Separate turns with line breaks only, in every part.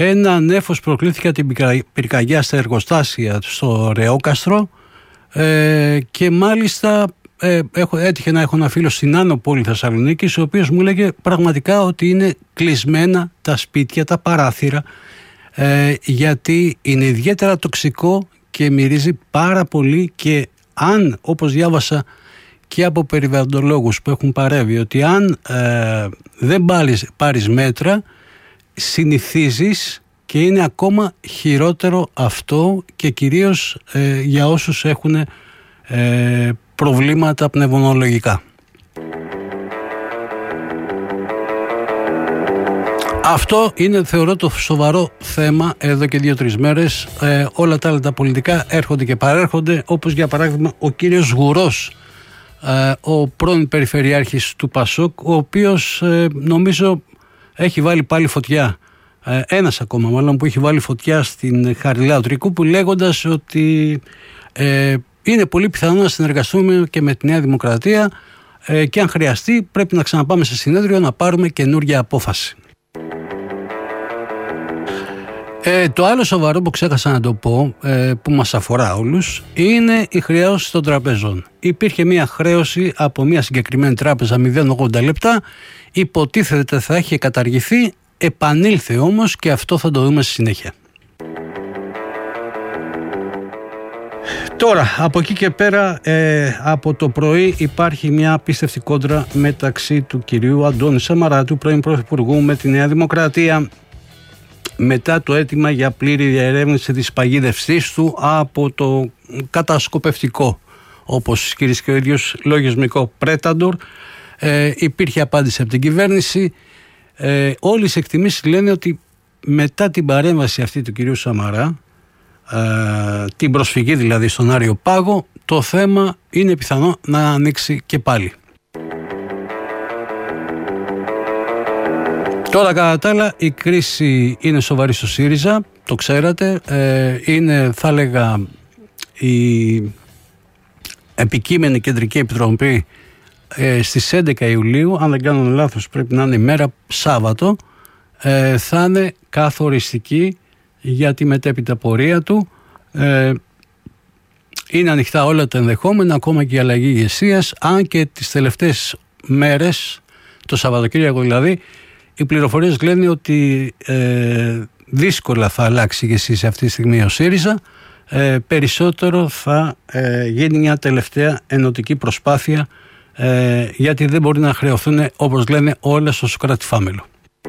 ένα νέφος προκλήθηκε από την πυρκαγιά στα εργοστάσια στο Ρεόκαστρο και μάλιστα έτυχε να έχω ένα φίλο στην Άνω Πόλη Θεσσαλονίκης, ο οποίος μου έλεγε πραγματικά ότι είναι κλεισμένα τα σπίτια, τα παράθυρα, γιατί είναι ιδιαίτερα τοξικό και μυρίζει πάρα πολύ, και αν, όπως διάβασα και από περιβαλλοντολόγους που έχουν παρεύει, ότι αν δεν πάρεις μέτρα συνηθίζεις, και είναι ακόμα χειρότερο αυτό, και κυρίως για όσους έχουν προβλήματα πνευμονολογικά. Αυτό είναι, θεωρώ, το σοβαρό θέμα εδώ και 2-3 μέρες. Όλα τα άλλα τα πολιτικά έρχονται και παρέρχονται, όπως για παράδειγμα ο κύριος Γουρός, ο πρώην περιφερειάρχης του Πασόκ, ο οποίος νομίζω έχει βάλει πάλι φωτιά. Ένας ακόμα μάλλον που έχει βάλει φωτιά στην Χαριλάου Τρικούπου, λέγοντας ότι είναι πολύ πιθανό να συνεργαστούμε και με τη Νέα Δημοκρατία και αν χρειαστεί πρέπει να ξαναπάμε σε συνέδριο να πάρουμε καινούργια απόφαση. Το άλλο σοβαρό που ξέχασα να το πω, που μας αφορά όλους, είναι η χρέωση των τραπεζών. Υπήρχε μια χρέωση από μια συγκεκριμένη τράπεζα 0,80 λεπτά, υποτίθεται θα έχει καταργηθεί, επανήλθε όμως, και αυτό θα το δούμε στη συνέχεια. Τώρα, από εκεί και πέρα, από το πρωί υπάρχει μια απίστευτη κόντρα μεταξύ του κυρίου Αντώνη Σαμαρά, του πρώην Πρωθυπουργού, με τη Νέα Δημοκρατία, μετά το αίτημα για πλήρη διερεύνηση της παγίδευσής του από το κατασκοπευτικό, όπως ισχυρίστηκε και ο ίδιος, λογισμικό Πρέταντορ. Υπήρχε απάντηση από την κυβέρνηση. Όλες οι εκτιμήσεις λένε ότι μετά την παρέμβαση αυτή του κυρίου Σαμαρά, την προσφυγή δηλαδή στον Άριο Πάγο, το θέμα είναι πιθανό να ανοίξει και πάλι. Τώρα, κατά τα άλλα, η κρίση είναι σοβαρή στο ΣΥΡΙΖΑ, το ξέρατε. Είναι, θα έλεγα, η επικείμενη Κεντρική Επιτροπή στις 11 Ιουλίου, αν δεν κάνω λάθος πρέπει να είναι ημέρα Σάββατο, θα είναι καθοριστική για τη μετέπειτα πορεία του. Είναι ανοιχτά όλα τα ενδεχόμενα, ακόμα και η αλλαγή ηγεσίας, αν και τις τελευταίες μέρες, το Σαββατοκύριακο δηλαδή, οι πληροφορίες λένε ότι δύσκολα θα αλλάξει η ηγεσία σε αυτή τη στιγμή ο ΣΥΡΙΖΑ. Περισσότερο θα γίνει μια τελευταία ενωτική προσπάθεια, γιατί δεν μπορεί να χρεωθούν, όπως λένε, όλα στο Σωκράτη Φάμελο.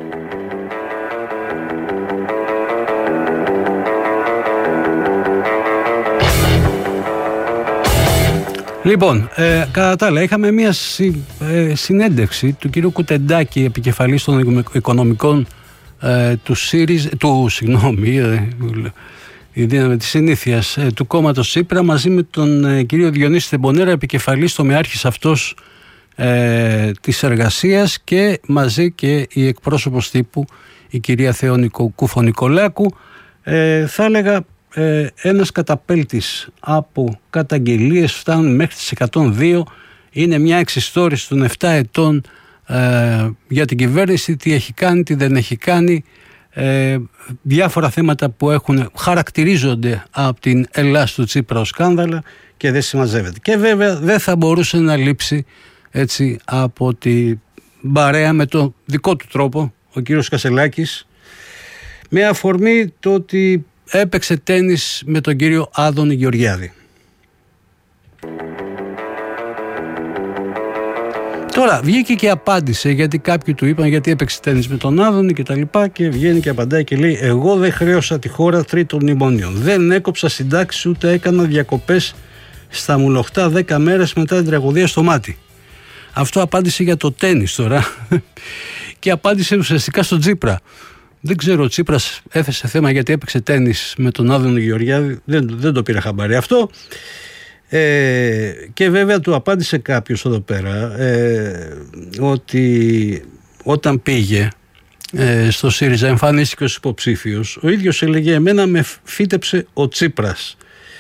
Λοιπόν, κατά τα άλλα, είχαμε μια συνέντευξη του κ. Κουτεντάκη, επικεφαλής των οικονομικών η δύναμη της συνήθειας του κόμματος Τσίπρα, μαζί με τον κύριο Διονύση Τεμπονέρα, επικεφαλής τομεάρχης αυτός της εργασίας, και μαζί και η εκπρόσωπος τύπου, η κυρία Θεόνικο Κουφο-Νικολάκου. Θα έλεγα ένας καταπέλτης από καταγγελίες, φτάνουν μέχρι τις 102. Είναι μια εξιστόρηση των 7 ετών για την κυβέρνηση, τι έχει κάνει, τι δεν έχει κάνει, διάφορα θέματα που χαρακτηρίζονται από την Ελλάς του Τσίπρα ως σκάνδαλα, και δεν συμμαζεύεται. Και βέβαια δεν θα μπορούσε να λείψει έτσι από την παρέα, με τον δικό του τρόπο, ο κύριος Κασελάκης, με αφορμή το ότι έπαιξε τένις με τον κύριο Άδωνη Γεωργιάδη. Τώρα βγήκε και απάντησε, γιατί κάποιοι του είπαν γιατί έπαιξε τένις με τον Άδωνη και τα λοιπά, και βγαίνει και απαντάει και λέει: εγώ δεν χρέωσα τη χώρα τρίτων μνημονίων, δεν έκοψα συντάξεις, ούτε έκανα διακοπές στα μουλοχτά 10 μέρες μετά την τραγωδία στο Μάτι. Αυτό απάντησε για το τένις τώρα και απάντησε ουσιαστικά στον Τσίπρα. Δεν ξέρω, ο Τσίπρας έθεσε θέμα γιατί έπαιξε τένις με τον Άδωνη Γεωργιάδη, δεν το πήρα χαμπάρι αυτό. Και βέβαια του απάντησε κάποιος εδώ πέρα ότι όταν πήγε στο ΣΥΡΙΖΑ, εμφανίστηκε ως υποψήφιος, ο ίδιος έλεγε: εμένα με φύτεψε ο Τσίπρας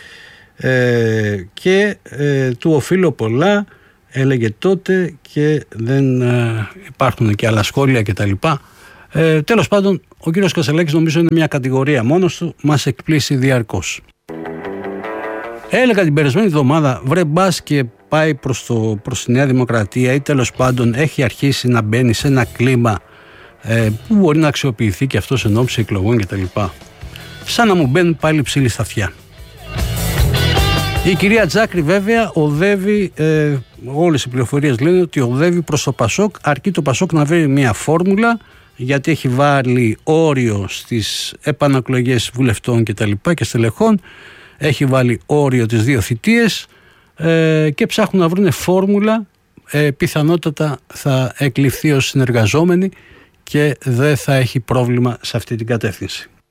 και του οφείλω πολλά, έλεγε τότε, και δεν υπάρχουν και άλλα σχόλια και τα λοιπά. Τέλος πάντων, ο κύριος Κασελάκης νομίζω είναι μια κατηγορία μόνος του, μας εκπλήσει διαρκώς. Έλεγα την περασμένη εβδομάδα, βρε μπας και πάει προς τη Νέα Δημοκρατία ή τέλος πάντων έχει αρχίσει να μπαίνει σε ένα κλίμα που μπορεί να αξιοποιηθεί και αυτός εν ώψη εκλογών κτλ. Σαν να μου μπαίνουν πάλι ψήλοι στα αυτιά. Η κυρία Τζάκρη βέβαια οδεύει, όλες οι πληροφορίες λένε ότι οδεύει προς το Πασόκ, αρκεί το Πασόκ να βρει μια φόρμουλα, γιατί έχει βάλει όριο στις επανακλογές βουλευτών και στελεχών, έχει βάλει όριο τις 2 θητείες και ψάχνουν να βρουν φόρμουλα, πιθανότατα θα εκλειφθεί ως συνεργαζόμενοι και δεν θα έχει πρόβλημα σε αυτή την κατεύθυνση.